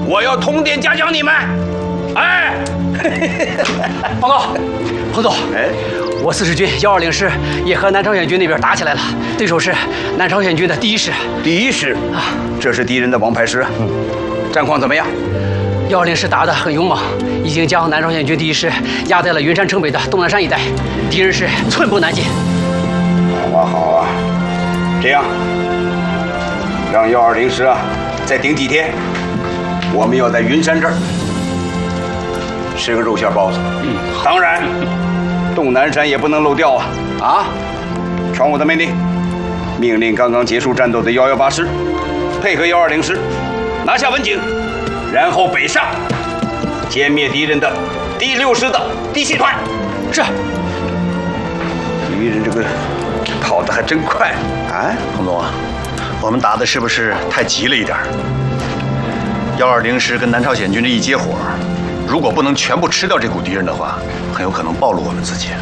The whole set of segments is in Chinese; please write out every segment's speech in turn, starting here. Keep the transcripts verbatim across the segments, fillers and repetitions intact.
我要通电嘉奖你们。哎， 彭总，彭总， 哎， 我四十军幺二零师也和南朝鲜军那边打起来了，对手是南朝鲜军的第一师。 第一师啊，这是敌人的王牌师啊。嗯，战况怎么样？ 幺二零师打得很勇猛，已经将南朝鲜军第一师压在了云山城北的东南山一带，敌人是寸步难进。 好啊，好啊，这样，让幺二零师啊再顶几天，我们要在云山这儿吃个肉馅包子。嗯，当然，东南山也不能漏掉啊！啊，传我的命令，命令刚刚结束战斗的幺幺八师，配合幺二零师，拿下文景，然后北上，歼灭敌人的第六师的第七团。 是。 敌人这个跑得还真快啊！ 彭总啊，我们打的是不是太急了一点？幺二零师跟南朝鲜军这一接火，如果不能全部吃掉这股敌人的话，很有可能暴露我们自己。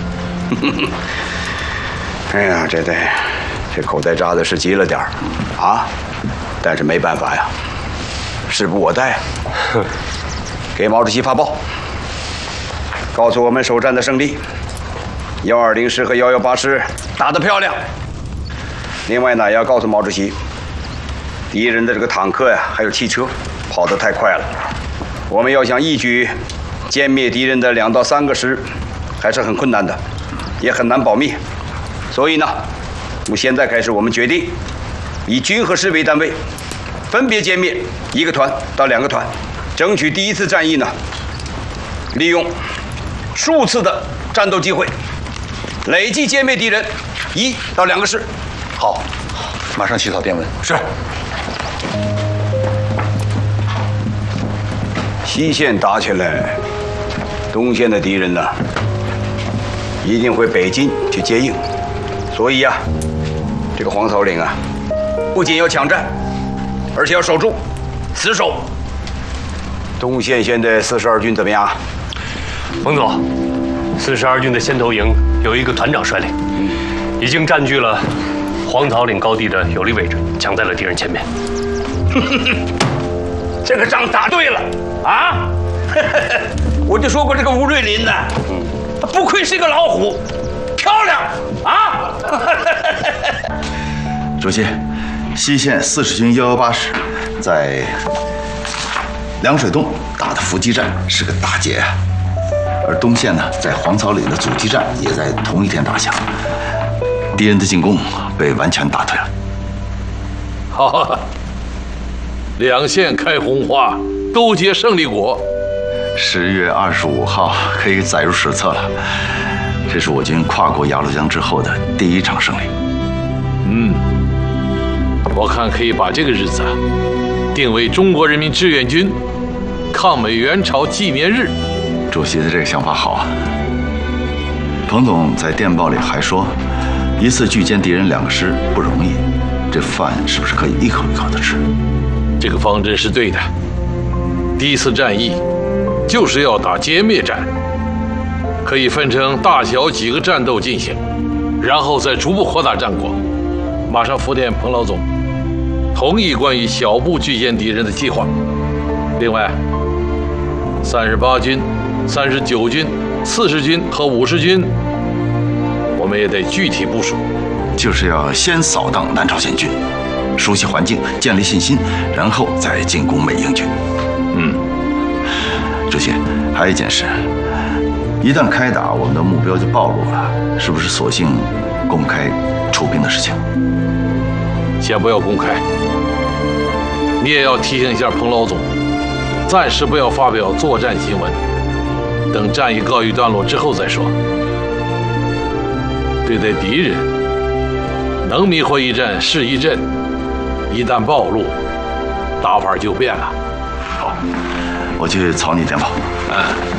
哎呀，这得这口袋扎的是急了点儿啊，但是没办法呀，时不我待。给毛主席发报，告诉我们首战的胜利，幺二零师和幺幺八师打得漂亮。另外呢，也要告诉毛主席，敌人的这个坦克呀，还有汽车跑得太快了，我们要想一举歼灭敌人的两到三个师，还是很困难的，也很难保密。所以呢，从现在开始，我们决定以军和师为单位，分别歼灭一个团到两个团，争取第一次战役呢，利用数次的战斗机会，累计歼灭敌人一到两个师。 好，马上起草电文。 是。西线打起来，东线的敌人呢，一定会北进去接应。所以呀、啊，这个黄草岭啊，不仅要抢占，而且要守住，死守。东线现在四十二军怎么样？ 彭总，四十二军的先头营有一个团长率领，已经占据了黄草岭高地的有利位置，抢在了敌人前面。 这个仗打对了啊！我就说过这个吴瑞林呢，他不愧是个老虎，漂亮啊！ 主席，西线四十军幺幺八师在凉水洞打的伏击战是个大捷啊，而东线呢，在黄草岭的阻击战也在同一天打响，敌人的进攻被完全打退了。 好啊，两线开红花，都结胜利果。 十月二十五号可以载入史册了，这是我军跨过鸭绿江之后的第一场胜利。 嗯，我看可以把这个日子啊定为中国人民志愿军抗美援朝纪念日。 主席的这个想法好啊。彭总在电报里还说，一次拒歼敌人两个师不容易，这饭是不是可以一口一口的吃？ 这个方针是对的。第一次战役就是要打歼灭战，可以分成大小几个战斗进行，然后再逐步扩大战果。马上复电彭老总，同意关于小步拒歼敌人的计划。另外，三十八军、三十九军、四十军和五十军，我们也得具体部署。 就是要先扫荡南朝鲜军，熟悉环境，建立信心，然后再进攻美英军。 嗯， 主席，还有一件事，一旦开打，我们的目标就暴露了，是不是索性公开出兵的事情？ 先不要公开，你也要提醒一下彭老总，暂时不要发表作战新闻，等战役告一段落之后再说。对待敌人，能迷惑一阵是一阵，一旦暴露，打法就变了。 好，我去草拟电报。 嗯。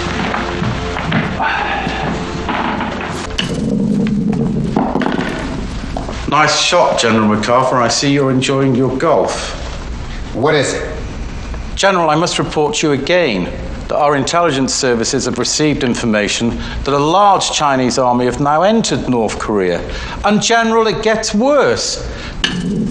Nice shot, General MacArthur. I see you're enjoying your golf. What is it? General, I must report to you again that our intelligence services have received information that a large Chinese army have now entered North Korea. And, General, it gets worse.